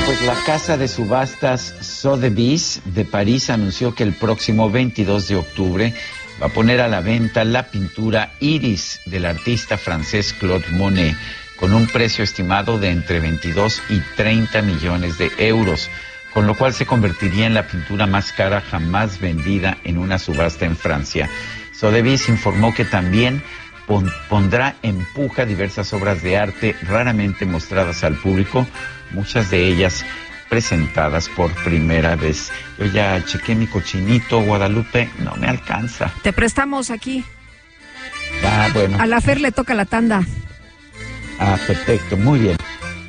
Pues la casa de subastas Sotheby's de París anunció que el próximo 22 de octubre va a poner a la venta la pintura Iris del artista francés Claude Monet con un precio estimado de entre 22 y 30 millones de euros, con lo cual se convertiría en la pintura más cara jamás vendida en una subasta en Francia. Sotheby's informó que también pondrá en puja diversas obras de arte raramente mostradas al público, muchas de ellas presentadas por primera vez. Yo ya chequé mi cochinito, Guadalupe, no me alcanza. Te prestamos aquí. Ah, bueno. A la Fer le toca la tanda. Ah, perfecto, muy bien.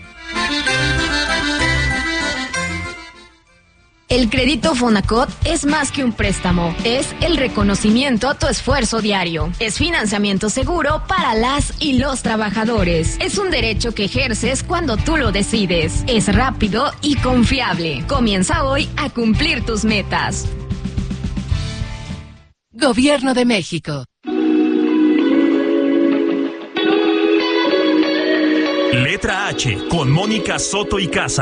El crédito Fonacot es más que un préstamo, es el reconocimiento a tu esfuerzo diario. Es financiamiento seguro para las y los trabajadores. Es un derecho que ejerces cuando tú lo decides. Es rápido y confiable. Comienza hoy a cumplir tus metas. Gobierno de México. Letra H, con Mónica Soto y Casa.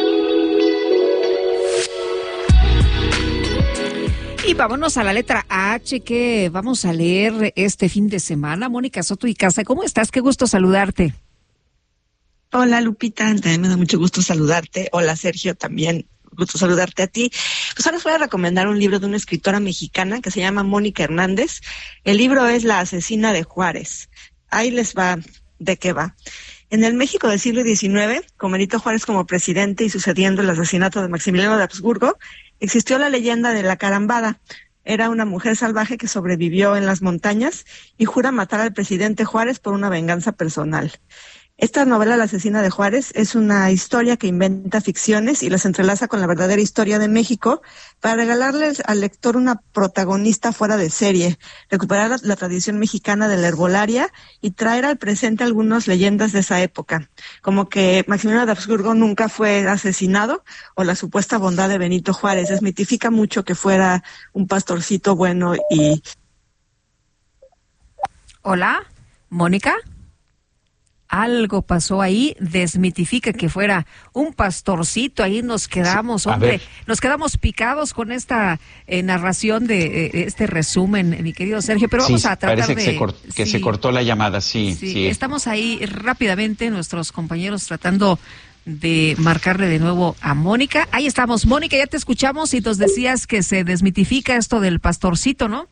Y vámonos a la letra H que vamos a leer este fin de semana. Mónica Soto y Casa, ¿cómo estás? Qué gusto saludarte. Hola Lupita, también me da mucho gusto saludarte. Hola Sergio, también gusto saludarte a ti. Pues ahora les voy a recomendar un libro de una escritora mexicana que se llama Mónica Hernández. El libro es La asesina de Juárez. Ahí les va de qué va. En el México del siglo XIX, con Benito Juárez como presidente y sucediendo el asesinato de Maximiliano de Habsburgo, existió la leyenda de la Carambada. Era una mujer salvaje que sobrevivió en las montañas y jura matar al presidente Juárez por una venganza personal. Esta novela, La asesina de Juárez, es una historia que inventa ficciones y las entrelaza con la verdadera historia de México para regalarles al lector una protagonista fuera de serie, recuperar la tradición mexicana de la herbolaria y traer al presente algunas leyendas de esa época, como que Maximiliano de Habsburgo nunca fue asesinado o la supuesta bondad de Benito Juárez. Desmitifica mucho que fuera un pastorcito bueno y... Hola, Mónica. Algo pasó ahí, desmitifica que fuera un pastorcito, ahí nos quedamos, sí, hombre, nos quedamos picados con esta narración de este resumen, mi querido Sergio, pero vamos a tratar parece que se cortó la llamada, sí. Estamos ahí rápidamente, nuestros compañeros tratando de marcarle de nuevo a Mónica. Ahí estamos, Mónica, ya te escuchamos y nos decías que se desmitifica esto del pastorcito, ¿no?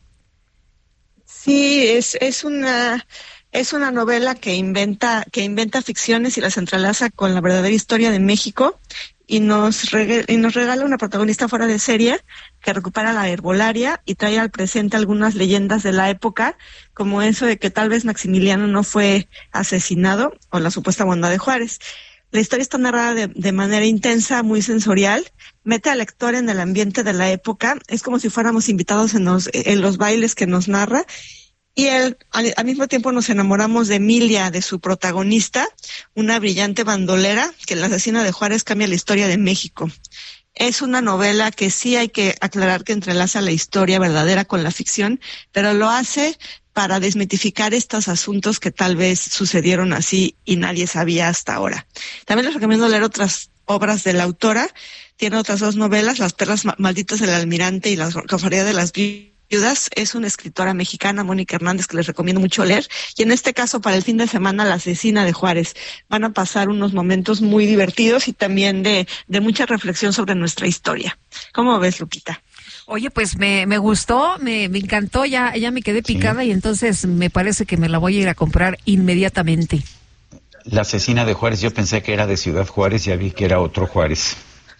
Sí, es una novela que inventa ficciones y las entrelaza con la verdadera historia de México y nos regala una protagonista fuera de serie que recupera la herbolaria y trae al presente algunas leyendas de la época, como eso de que tal vez Maximiliano no fue asesinado o la supuesta bondad de Juárez. La historia está narrada de manera intensa, muy sensorial, mete al lector en el ambiente de la época, es como si fuéramos invitados en los bailes que nos narra. Y al mismo tiempo nos enamoramos de Emilia, de su protagonista, una brillante bandolera que en La asesina de Juárez cambia la historia de México. Es una novela que sí hay que aclarar que entrelaza la historia verdadera con la ficción, pero lo hace para desmitificar estos asuntos que tal vez sucedieron así y nadie sabía hasta ahora. También les recomiendo leer otras obras de la autora. Tiene otras dos novelas, Las perlas malditas del almirante y La cofradía de las viudas. Es una escritora mexicana, Mónica Hernández, que les recomiendo mucho leer. Y en este caso, para el fin de semana, La asesina de Juárez. Van a pasar unos momentos muy divertidos y también de mucha reflexión sobre nuestra historia. ¿Cómo ves, Lupita? Oye, pues me gustó, me encantó, ya me quedé picada, sí. Y entonces me parece que me la voy a ir a comprar inmediatamente. La asesina de Juárez, yo pensé que era de Ciudad Juárez, ya vi que era otro Juárez.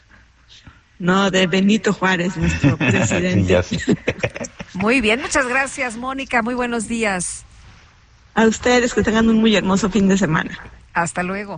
No, de Benito Juárez, nuestro presidente. Muy bien, muchas gracias, Mónica. Muy buenos días. A ustedes, que tengan un muy hermoso fin de semana. Hasta luego.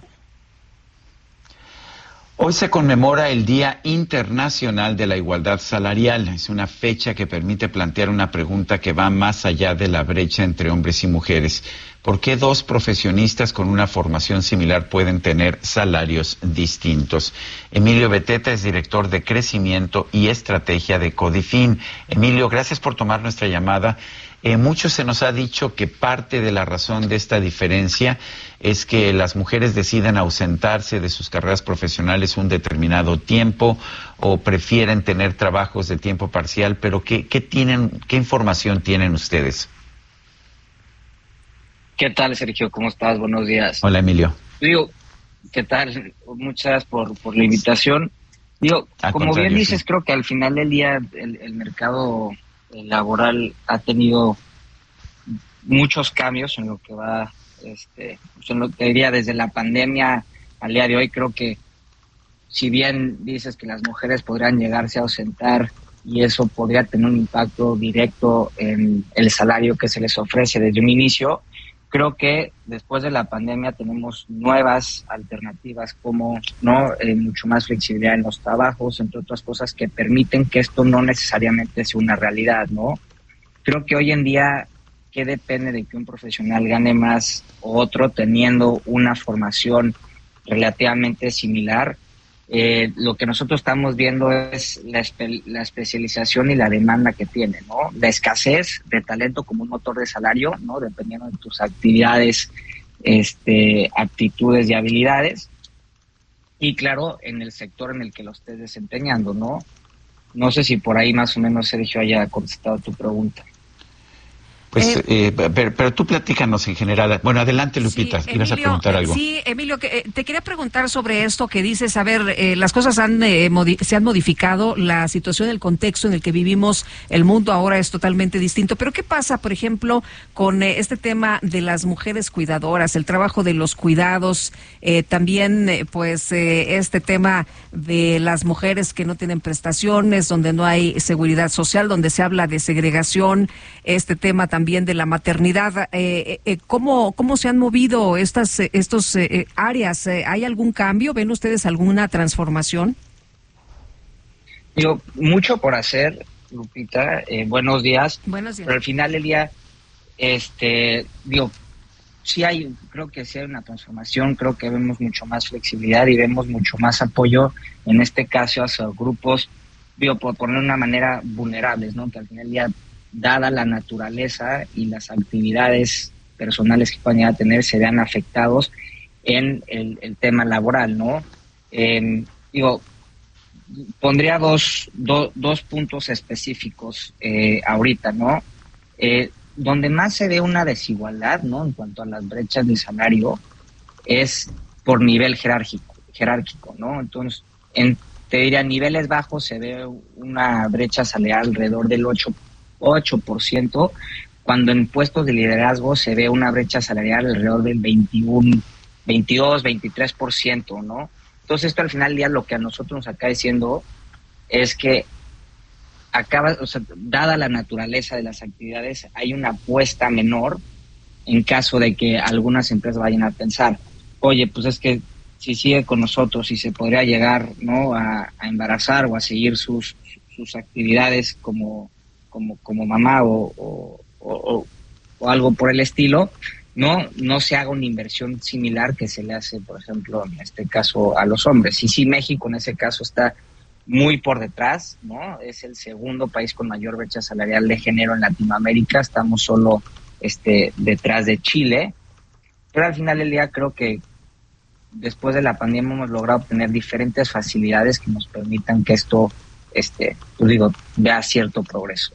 Hoy se conmemora el Día Internacional de la Igualdad Salarial. Es una fecha que permite plantear una pregunta que va más allá de la brecha entre hombres y mujeres. ¿Por qué dos profesionistas con una formación similar pueden tener salarios distintos? Emilio Beteta es director de Crecimiento y Estrategia de Codifin. Emilio, gracias por tomar nuestra llamada. Mucho se nos ha dicho que parte de la razón de esta diferencia es que las mujeres decidan ausentarse de sus carreras profesionales un determinado tiempo o prefieren tener trabajos de tiempo parcial, pero ¿qué información tienen ustedes? ¿Qué tal, Sergio? ¿Cómo estás? Buenos días. Hola, Emilio. Digo, ¿qué tal? Muchas gracias por la invitación. Digo, como bien dices, creo que al final del día el mercado laboral ha tenido muchos cambios en lo que va, en lo que diría desde la pandemia al día de hoy. Creo que si bien dices que las mujeres podrían llegarse a ausentar y eso podría tener un impacto directo en el salario que se les ofrece desde un inicio, creo que después de la pandemia tenemos nuevas alternativas como mucho más flexibilidad en los trabajos, entre otras cosas que permiten que esto no necesariamente sea una realidad, ¿no? Creo que hoy en día, ¿qué depende de que un profesional gane más o otro teniendo una formación relativamente similar? Lo que nosotros estamos viendo es la especialización y la demanda que tiene, ¿no? La escasez de talento como un motor de salario, ¿no? Dependiendo de tus actividades, aptitudes y habilidades. Y claro, en el sector en el que lo estés desempeñando, ¿no? No sé si por ahí más o menos Sergio haya contestado tu pregunta. Pues, pero tú platícanos en general. Bueno, adelante, Lupita, sí, ibas a preguntar algo. Sí, Emilio, te quería preguntar sobre esto que dices. A ver, las cosas se han modificado, la situación, el contexto en el que vivimos, el mundo ahora es totalmente distinto. Pero ¿qué pasa, por ejemplo, con este tema de las mujeres cuidadoras, el trabajo de los cuidados, también, este tema de las mujeres que no tienen prestaciones, donde no hay seguridad social, donde se habla de segregación, este tema también de la maternidad? ¿Cómo se han movido estos áreas? ¿Hay algún cambio? ¿Ven ustedes alguna transformación? Digo, mucho por hacer, Lupita. Buenos días. Buenos días. Pero al final del día, creo que sí hay una transformación. Creo que vemos mucho más flexibilidad y vemos mucho más apoyo, en este caso, hacia grupos, por poner de una manera, vulnerables, ¿no? Que al final del día, dada la naturaleza y las actividades personales que puedan llegar a tener, se vean afectados en el tema laboral, ¿no? Pondría dos puntos específicos ahorita, ¿no? Donde más se ve una desigualdad, ¿no? En cuanto a las brechas de salario, es por nivel jerárquico, ¿no? Entonces, te diría, en niveles bajos se ve una brecha salarial alrededor del 8%, cuando en puestos de liderazgo se ve una brecha salarial alrededor del 22-23%, ¿no? Entonces esto al final del día lo que a nosotros nos acaba diciendo es que dada la naturaleza de las actividades, hay una apuesta menor en caso de que algunas empresas vayan a pensar, oye, pues es que si sigue con nosotros y se podría llegar, ¿no?, a embarazar o a seguir sus actividades como mamá o algo por el estilo, no se haga una inversión similar que se le hace, por ejemplo, en este caso a los hombres. Y sí, México en ese caso está muy por detrás, ¿no? Es el segundo país con mayor brecha salarial de género en Latinoamérica. Estamos solo detrás de Chile. Pero al final del día creo que después de la pandemia hemos logrado obtener diferentes facilidades que nos permitan que esto, vea cierto progreso.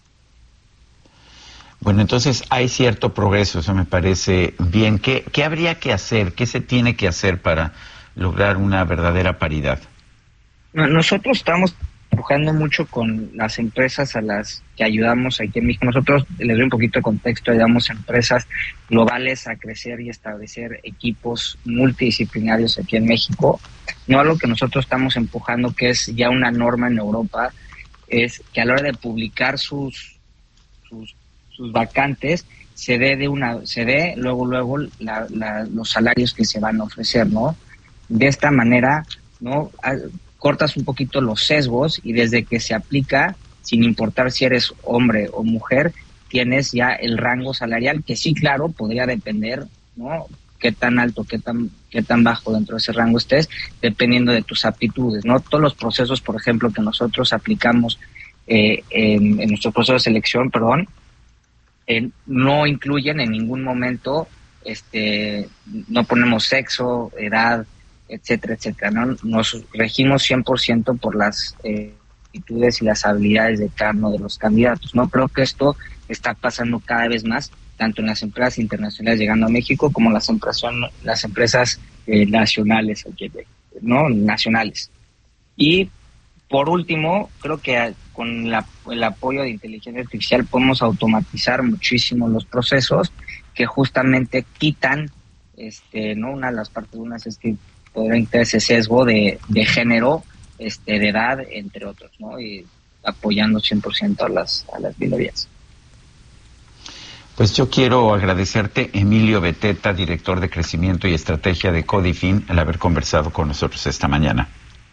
Bueno, entonces hay cierto progreso, eso me parece bien. ¿Qué habría que hacer? ¿Qué se tiene que hacer para lograr una verdadera paridad? Nosotros estamos empujando mucho con las empresas a las que ayudamos aquí en México. Nosotros, les doy un poquito de contexto, ayudamos a empresas globales a crecer y establecer equipos multidisciplinarios aquí en México. No, algo que nosotros estamos empujando, que es ya una norma en Europa, es que a la hora de publicar sus vacantes se dé luego los salarios que se van a ofrecer, ¿no? De esta manera, ¿no?, cortas un poquito los sesgos y desde que se aplica, sin importar si eres hombre o mujer, tienes ya el rango salarial, que sí, claro, podría depender, ¿no?, qué tan alto, qué tan bajo dentro de ese rango estés, dependiendo de tus aptitudes, ¿no? Todos los procesos, por ejemplo, que nosotros aplicamos en nuestro proceso de selección, no incluyen en ningún momento, no ponemos sexo, edad, etcétera, etcétera, ¿no? Nos regimos 100% por las actitudes y las habilidades de cada uno de los candidatos, ¿no? Creo que esto está pasando cada vez más, tanto en las empresas internacionales llegando a México como las empresas nacionales, ¿no? Nacionales. Y por último, creo que con el apoyo de inteligencia artificial podemos automatizar muchísimo los procesos que justamente quitan, ¿no? Una de las partes es que podría tener ese sesgo de género, de edad, entre otros, ¿no? Y apoyando 100% a las minorías. Pues yo quiero agradecerte, Emilio Beteta, director de Crecimiento y Estrategia de Codifin, el haber conversado con nosotros esta mañana.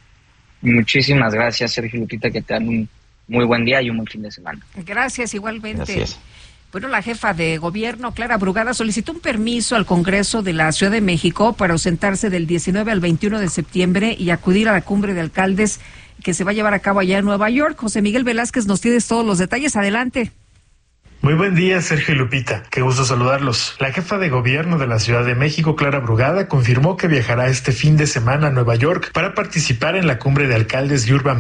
Muchísimas gracias, Sergio y Lupita, que tengan un muy buen día y un buen fin de semana. Gracias, igualmente. Gracias. Bueno, la jefa de gobierno, Clara Brugada, solicitó un permiso al Congreso de la Ciudad de México para ausentarse del 19 al 21 de septiembre y acudir a la cumbre de alcaldes que se va a llevar a cabo allá en Nueva York. José Miguel Velázquez, nos tienes todos los detalles. Adelante. Muy buen día, Sergio y Lupita. Qué gusto saludarlos. La jefa de gobierno de la Ciudad de México, Clara Brugada, confirmó que viajará este fin de semana a Nueva York para participar en la cumbre de alcaldes Urban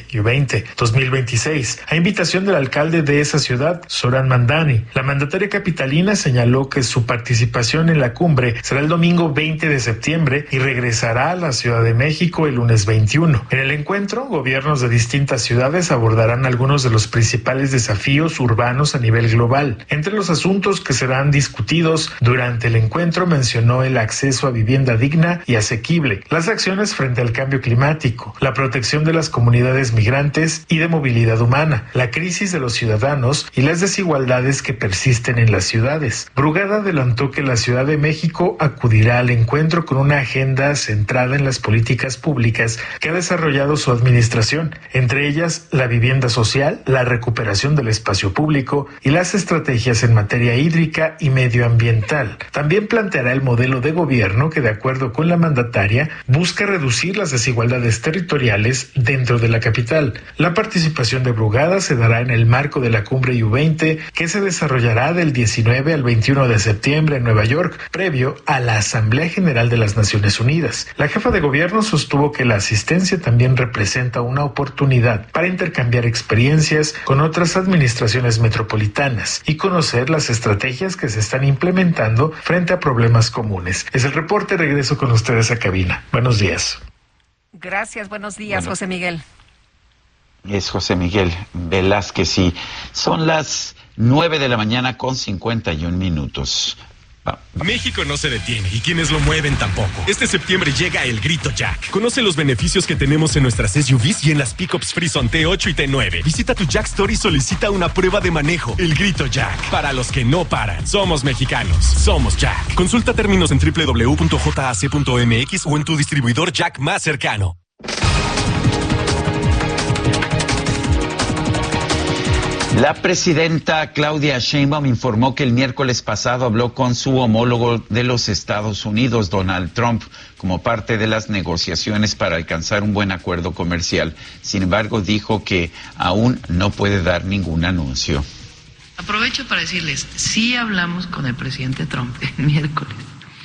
20 2026, a invitación del alcalde de esa ciudad, Zoran Mandani. La mandataria capitalina señaló que su participación en la cumbre será el domingo 20 de septiembre y regresará a la Ciudad de México el lunes 21. En el encuentro, gobiernos de distintas ciudades abordarán algunos de los principales desafíos urbanos a nivel global. Entre los asuntos que serán discutidos durante el encuentro mencionó el acceso a vivienda digna y asequible, las acciones frente al cambio climático, la protección de las comunidades migrantes y de movilidad humana, la crisis de los ciudadanos y las desigualdades que persisten en las ciudades. Brugada adelantó que la Ciudad de México acudirá al encuentro con una agenda centrada en las políticas públicas que ha desarrollado su administración, entre ellas la vivienda social, la recuperación del espacio público y las estrategias en materia hídrica y medioambiental. También planteará el modelo de gobierno que, de acuerdo con la mandataria, busca reducir las desigualdades territoriales dentro de la capital. La participación de Brugada se dará en el marco de la cumbre U20 que se desarrollará del 19 al 21 de septiembre en Nueva York, previo a la Asamblea General de las Naciones Unidas. La jefa de gobierno sostuvo que la asistencia también representa una oportunidad para intercambiar experiencias con otras administraciones metropolitanas y conocer las estrategias que se están implementando frente a problemas comunes. Es el reporte, regreso con ustedes a cabina. Buenos días. Gracias, buenos días, José Miguel. Es José Miguel Velázquez y son las 9 de la mañana con 51 minutos. México no se detiene y quienes lo mueven tampoco. Este septiembre llega el Grito Jack. Conoce los beneficios que tenemos en nuestras SUVs y en las pickups Frison T8 y T9. Visita tu Jack Store y solicita una prueba de manejo. El Grito Jack. Para los que no paran. Somos mexicanos. Somos Jack. Consulta términos en www.jac.mx o en tu distribuidor Jack más cercano. La presidenta Claudia Sheinbaum informó que el miércoles pasado habló con su homólogo de los Estados Unidos, Donald Trump, como parte de las negociaciones para alcanzar un buen acuerdo comercial. Sin embargo, dijo que aún no puede dar ningún anuncio. Aprovecho para decirles, sí hablamos con el presidente Trump el miércoles.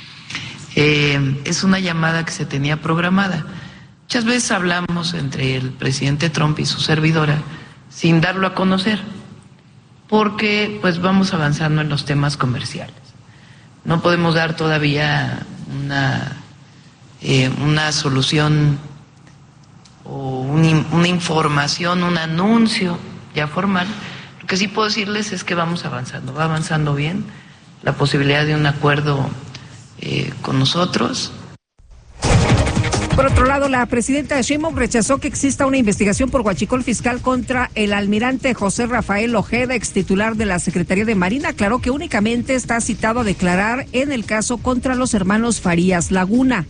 Es una llamada que se tenía programada. Muchas veces hablamos entre el presidente Trump y su servidora sin darlo a conocer, porque pues vamos avanzando en los temas comerciales. No podemos dar todavía una solución o una información, un anuncio ya formal. Lo que sí puedo decirles es que vamos avanzando, va avanzando bien la posibilidad de un acuerdo con nosotros. Por otro lado, la presidenta Sheinbaum rechazó que exista una investigación por huachicol fiscal contra el almirante José Rafael Ojeda, ex titular de la Secretaría de Marina. Aclaró que únicamente está citado a declarar en el caso contra los hermanos Farías Laguna.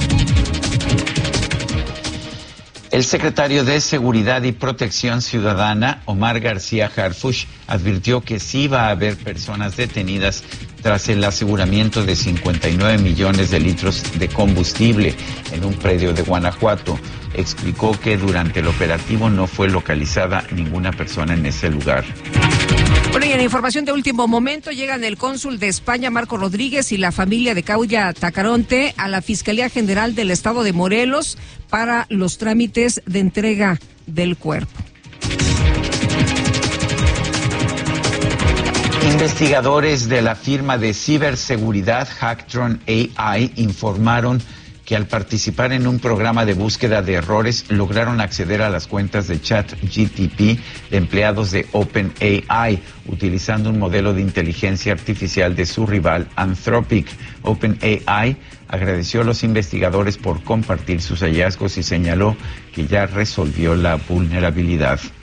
El secretario de Seguridad y Protección Ciudadana, Omar García Harfuch, advirtió que sí va a haber personas detenidas tras el aseguramiento de 59 millones de litros de combustible en un predio de Guanajuato. Explicó que durante el operativo no fue localizada ninguna persona en ese lugar. Bueno, y en información de último momento, llegan el cónsul de España, Marco Rodríguez, y la familia de Caulla Tacaronte a la Fiscalía General del Estado de Morelos para los trámites de entrega del cuerpo. Investigadores de la firma de ciberseguridad Hacktron AI informaron que al participar en un programa de búsqueda de errores lograron acceder a las cuentas de ChatGPT de empleados de OpenAI, utilizando un modelo de inteligencia artificial de su rival Anthropic. OpenAI agradeció a los investigadores por compartir sus hallazgos y señaló que ya resolvió la vulnerabilidad.